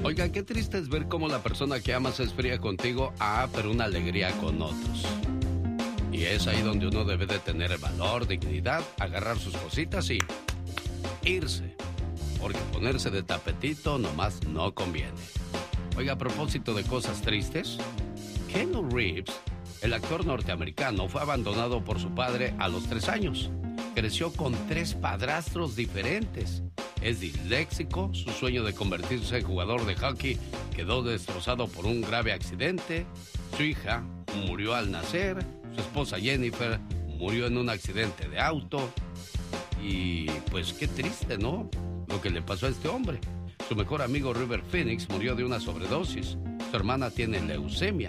Oiga, qué triste es ver cómo la persona que amas es fría contigo, pero una alegría con otros. Y es ahí donde uno debe de tener valor, dignidad, agarrar sus cositas y irse. Porque ponerse de tapetito nomás no conviene. Oiga, a propósito de cosas tristes, Keanu Reeves, el actor norteamericano, fue abandonado por su padre a los 3 años. Creció con 3 padrastros diferentes. Es disléxico, su sueño de convertirse en jugador de hockey quedó destrozado por un grave accidente. Su hija murió al nacer, su esposa Jennifer murió en un accidente de auto. Y pues qué triste, ¿no? Lo que le pasó a este hombre. Su mejor amigo River Phoenix murió de una sobredosis. Su hermana tiene leucemia.